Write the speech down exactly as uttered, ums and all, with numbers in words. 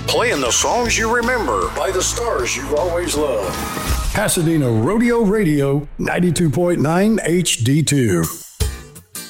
playing the songs you remember by the stars you've always loved. Pasadena Rodeo Radio, ninety-two point nine H D two.